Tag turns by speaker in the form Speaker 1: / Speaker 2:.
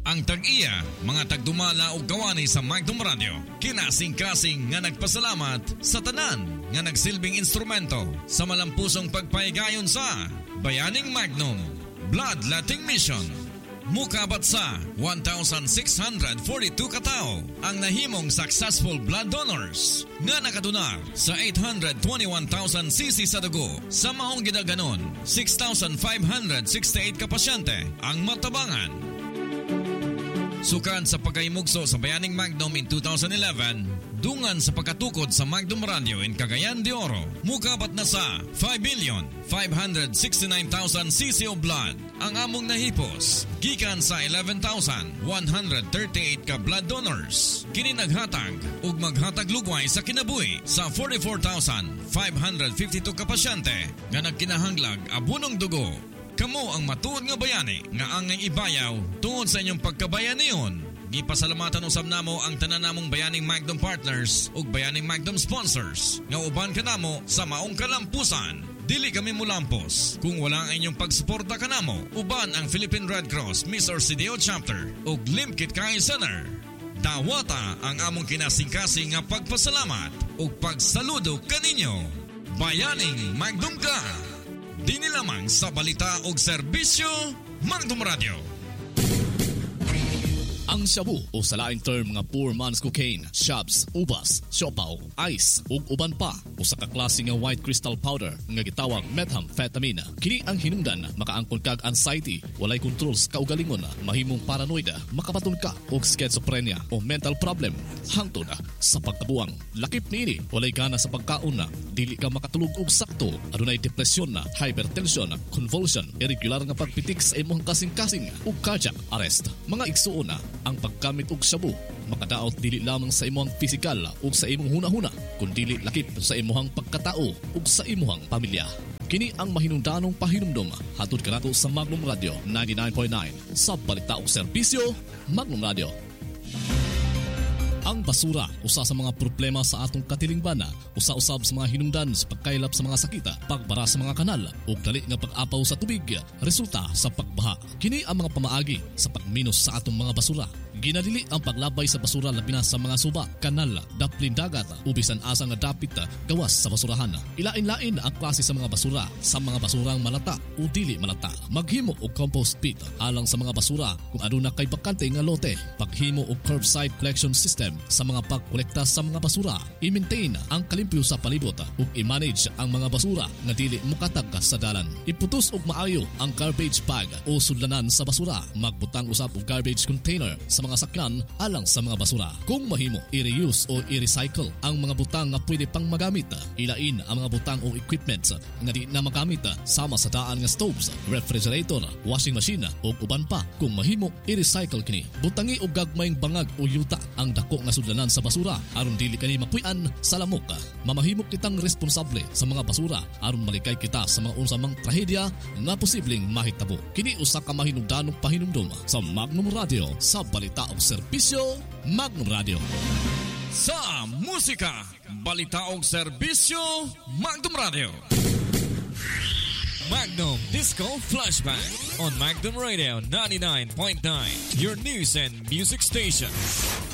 Speaker 1: Ang tag-iya, mga tagdumala o gawani sa Magnum Radio. Kinasing-kasing nga nagpasalamat sa tanan nga nagsilbing instrumento sa malampusong pagpahigayon sa Bayaning Magnum Bloodletting Mission. Mukabat sa 1,642 katao ang nahimong successful blood donors nga nakadunar sa 821,000 cc sa dugo. Sa maong gidaganon, 6,568 ka pasyente ang matabangan. Sukan sa pagkaimugso sa Bayaning Magnum in 2011, dungan sa pagkatukod sa Magnum Radio in Cagayan de Oro, mukabat na sa 5,569,000 cc of blood ang among nahipos, gikan sa 11,138 ka blood donors. Kini naghatag ug maghatag lugway sa kinabuhi sa 44,552 ka pasyente nga nagkinahanglag abunong dugo. Kamo ang matuod nga bayani nga angay ibayaw tungod sa inyong pagkabayan niyon. Gipasalamatan usab namo ang tanan namong Bayaning Magnum partners ug Bayaning Magnum sponsors nga uban kanamo sa maong kalampusan. Dili kami mulampos kung wala ang inyong pagsuporta kanamo. Uban ang Philippine Red Cross Misor CDO Chapter ug Limb Kit Kai Center. Dawata ang among kinasingkasing nga pagpasalamat ug pagsaludo kaninyo. Bayaning Magnum ka! Dini lamang sa balita o serbisyo Magnum Radio.
Speaker 2: Ang shabu o sa laing term nga poor man's cocaine, shabs, ubas, siopaw, ice ug uban pa o sa kaklase nga white crystal powder nga gitawag methamphetamine. Kini ang hinungdan makaangkon kag anxiety, walay control sa kaugalingon, mahimong paranoid, makapaton ka og schizophrenia o mental problem hangtod sa pagkabuang. Lakip niini, walay gana sa pagkaon, dili ka makatulog og sakto, adunay depresyon, hypertension, convulsion, irregular nga pagpitik sa imong kasing-kasing ug cardiac arrest. Mga igsuon ang paggamit og shabu makadaot dili lamang sa imong pisikal ug sa imong hunahuna kundi lakip sa imong pagkatao ug sa imong pamilya. Kini ang mahinungdanong pahinumdom hatod kanato sa Magnum Radio 99.9 sa balita ug serbisyo Magnum Radio. Ang basura, usa sa mga problema sa atong katilingban, usa-usab sa mga hinungdan sa pagkaylap sa mga sakita, pagbara sa mga kanal, ug dali nga pag-apaw sa tubig, resulta sa pagbaha. Kini ang mga pamaagi sa pagminos sa atong mga basura. Ginadili ang paglabay sa basura labi na sa mga suba, kanal, daplin dagat, ubisan asa nga dapit gawas sa basurahan. Ilain-lain ang klase sa mga basura, sa mga basurang malata o dili malata. Maghimo og compost pit alang sa mga basura kung aduna kay bakante nga lote. Paghimo og curbside collection system sa mga pagkolekta sa mga basura. I-maintain ang kalimpyo sa palibot ug i-manage ang mga basura nga dili mukatag sa dalan. Iputos og maayo ang garbage bag o sudlanan sa basura. Magbutang usab og garbage container sa mga sakyan alang sa mga basura. Kung mahimo, i-reuse o i-recycle ang mga butang nga pwede pang magamit. Ilain ang mga butang o equipment nga di na magamit sama sa daan nga stoves, refrigerator, washing machine o uban pa. Kung mahimo, i-recycle kini. Butangi og gagmayng bangag o yuta ang dako nga sudlanan sa basura aron dili kani mapuy-an sa lamok. Mamahimok kitang responsable sa mga basura aron malikay kita sa mga unsamang trahedya nga posibleng mahitabo. Kini usa ka mahinungdanong pahinumdom sa Magnum Radio sa balita o serbisyo Magnum Radio.
Speaker 1: Sa musika, balita o serbisyo Magnum Radio. Magnum Disco Flashback on Magnum Radio 99.9, your news and music station.